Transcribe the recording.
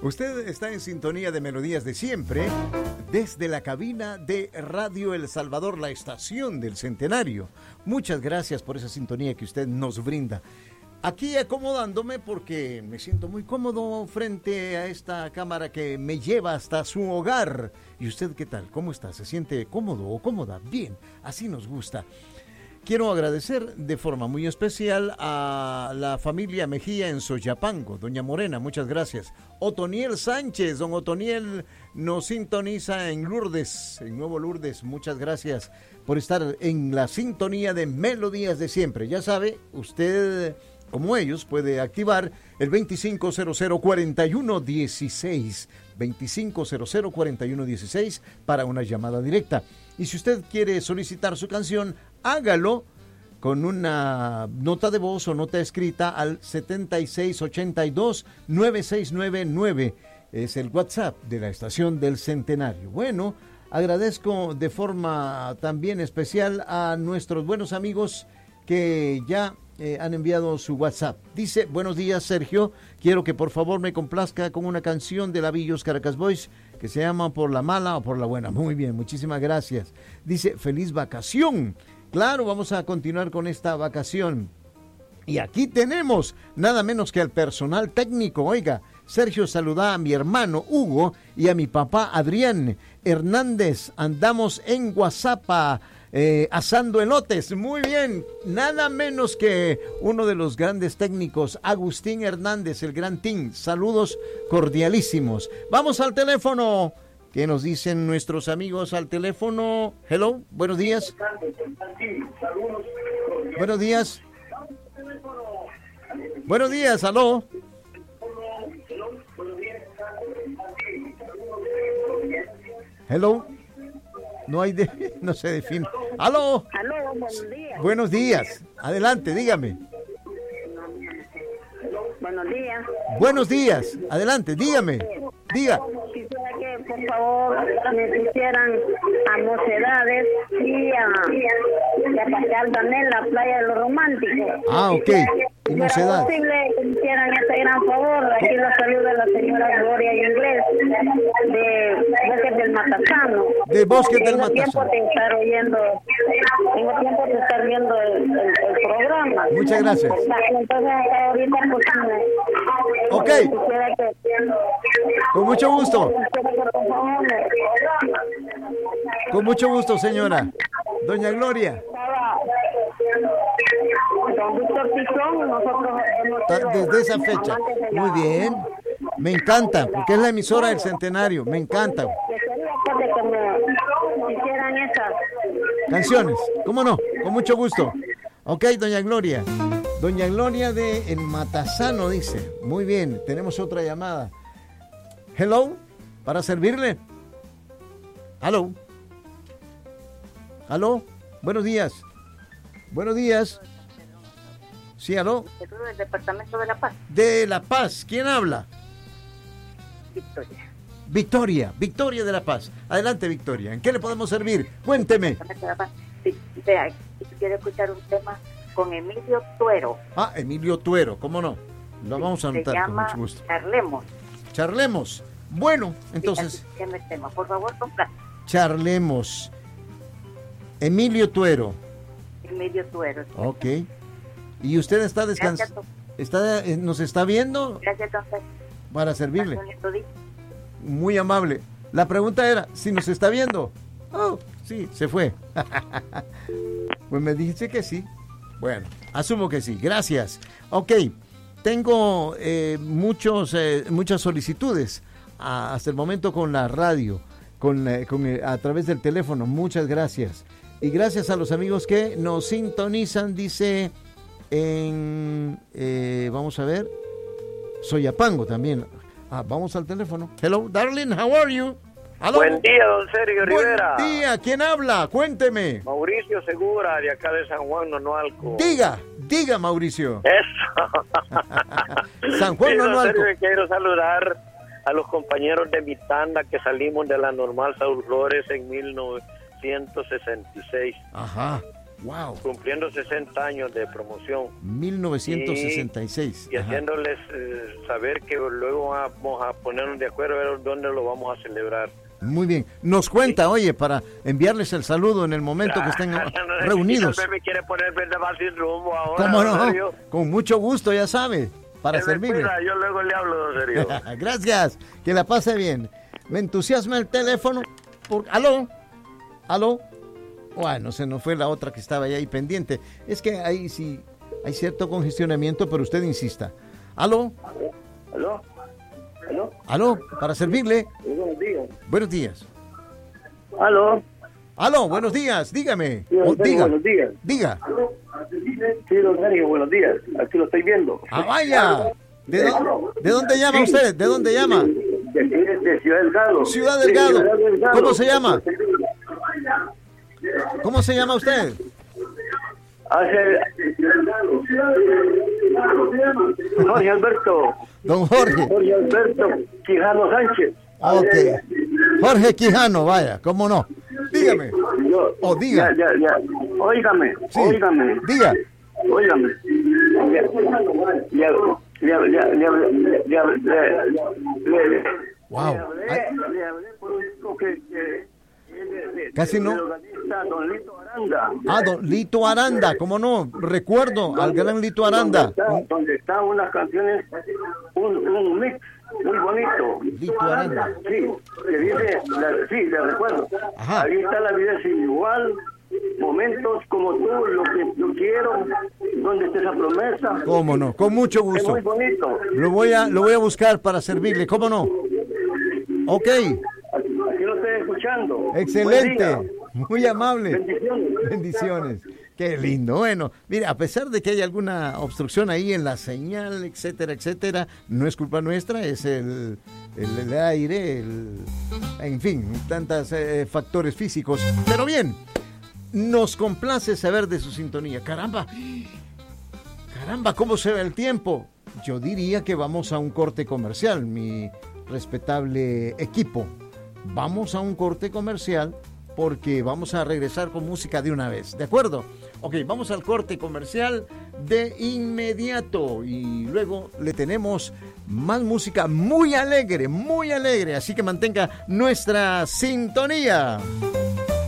Usted está en sintonía de Melodías de Siempre desde la cabina de Radio El Salvador, la estación del Centenario. Muchas gracias por esa sintonía que usted nos brinda. Aquí acomodándome porque me siento muy cómodo frente a esta cámara que me lleva hasta su hogar. ¿Y usted qué tal? ¿Cómo está? ¿Se siente cómodo o cómoda? Bien, así nos gusta. Quiero agradecer de forma muy especial a la familia Mejía en Soyapango, doña Morena, muchas gracias. Otoniel Sánchez, don Otoniel nos sintoniza en Lourdes, en Nuevo Lourdes, muchas gracias por estar en la sintonía de Melodías de Siempre. Ya sabe, usted, como ellos, puede activar el 2500-4116, 2500-4116 para una llamada directa. Y si usted quiere solicitar su canción, hágalo con una nota de voz o nota escrita al 7682-9699. Es el WhatsApp de la estación del Centenario. Bueno, agradezco de forma también especial a nuestros buenos amigos que ya han enviado su WhatsApp. Dice: buenos días, Sergio, quiero que por favor me complazca con una canción de Labillos Caracas Boys que se llama Por la Mala o Por la Buena. Muy bien, muchísimas gracias. Dice: feliz vacación. Claro, vamos a continuar con esta vacación. Y aquí tenemos nada menos que al personal técnico. Oiga, Sergio saluda a mi hermano Hugo y a mi papá Adrián Hernández. Andamos en Guasapa asando elotes. Muy bien, nada menos que uno de los grandes técnicos, Agustín Hernández, el gran Tim. Saludos cordialísimos. Vamos al teléfono. ¿Qué nos dicen nuestros amigos al teléfono? Hello, buenos días. Buenos días. Buenos días, aló. Hello. No se define. ¡Aló! Aló, buenos días. Buenos días. Adelante, dígame. Buenos días. Buenos días. Adelante, dígame. Diga. Quisiera que, por favor, me pusieran a Mocedades y a Pascal Danel, la playa de los románticos. Ah, ok. Y Mocedades. ¿Es posible que me hicieran ese gran favor? Aquí la saluda la señora Gloria Inglés, de Bosques del Matasano. De Bosques del Matasano. Tengo tiempo de estar viendo el programa. Muchas gracias. Entonces, ahorita, pues, ok. Con mucho gusto. Con mucho gusto, señora. Doña Gloria. Desde esa fecha. Muy bien. Me encanta, porque es la emisora del Centenario. Me encanta. Canciones. ¿Cómo no? Con mucho gusto. Ok, doña Gloria. Doña Gloria de El Matasano dice. Muy bien, tenemos otra llamada. Hello, para servirle. Hello. Aló, buenos días. Buenos días. Sí, aló. Del Departamento de La Paz. De La Paz, ¿quién habla? Victoria. Victoria de La Paz. Adelante, Victoria. ¿En qué le podemos servir? Cuénteme. Sí, vea, quiero escuchar un tema con Emilio Tuero. Ah, Emilio Tuero, ¿cómo no? Lo vamos a anotar con mucho gusto. Charlemos. Bueno, entonces. ¿Qué me tema? Por favor, compra. Charlemos. Emilio Tuero. Emilio Tuero. Ok. ¿Y usted está descansando? ¿Nos está viendo? Gracias, don César. Para servirle. Muy amable. La pregunta era, ¿si nos está viendo? Oh, sí, se fue. Pues me dijiste que sí. Bueno, asumo que sí. Gracias. Ok, tengo muchas solicitudes hasta el momento con la radio, a través del teléfono. Muchas gracias. Y gracias a los amigos que nos sintonizan, dice vamos a ver, Soyapango también. Vamos al teléfono. Hello, darling, how are you? Hello. Buen día, don Sergio Rivera. Buen día, ¿quién habla? Cuénteme. Mauricio Segura, de acá de San Juan, Nonualco. Diga, Mauricio. Eso. San Juan, Nonualco. Sergio, quiero saludar a los compañeros de mi tanda que salimos de la Normal Saúl Flores en 1966. Ajá. Wow. cumpliendo 60 años de promoción. 1966. Y haciéndoles saber que luego vamos a ponernos de acuerdo a ver dónde lo vamos a celebrar. Muy bien. Nos cuenta, oye, para enviarles el saludo en el momento que estén reunidos. Me quiere poner más sin rumbo ahora. ¿Cómo no? Sergio. Con mucho gusto, ya sabe, para servirle. Yo luego le hablo, don Sergio. Gracias, que la pase bien. Me entusiasma el teléfono. ¿Aló? Bueno, se nos fue la otra que estaba ahí pendiente. Es que ahí sí hay cierto congestionamiento, pero usted insista. ¿Aló? ¿Aló? Para servirle. Buenos días. Buenos días. ¿Aló? Buenos días, dígame. Sí, buenos días. Diga. Sí, don Sergio, buenos días. Aquí lo estoy viendo. Vaya. ¿De dónde llama usted? ¿De dónde llama? De Ciudad Delgado. Ciudad Delgado. ¿Cómo se llama? ¿Cómo se llama usted? Jorge Alberto. Don Jorge. Jorge Alberto Quijano Sánchez. Ok. Jorge Quijano, vaya, ¿cómo no? Dígame. Diga. Óigame. Sí. Diga. Óigame. Wow. Le hablé por un chico que Casi no. Don Lito Aranda. Don Lito Aranda, ¿cómo no? Recuerdo al gran Lito Aranda. Donde están unas canciones, un mix muy bonito. Lito Aranda. Sí, que dice, le recuerdo. Ajá. Ahí está la vida sin igual, momentos como tú, lo que yo quiero, donde esté esa promesa. ¿Cómo no? Con mucho Es gusto. muy bonito. Lo voy a buscar para servirle, ¿cómo no? Ok. Aquí lo estoy escuchando. Excelente. Muy amable. Bendiciones. Bendiciones. Qué lindo. Bueno, mire, a pesar de que hay alguna obstrucción ahí en la señal, etcétera, no es culpa nuestra, es el aire, en fin, tantos factores físicos. Pero bien, nos complace saber de su sintonía. Caramba, ¿cómo se ve el tiempo? Yo diría que vamos a un corte comercial, mi respetable equipo. Vamos a un corte comercial porque vamos a regresar con música de una vez, ¿de acuerdo? Ok, vamos al corte comercial de inmediato y luego le tenemos más música muy alegre, así que mantenga nuestra sintonía.